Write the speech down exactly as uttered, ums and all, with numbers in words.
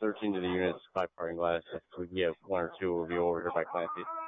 thirteen to the units, five parking glass. If we can get one or two, we'll be over here by Clancy.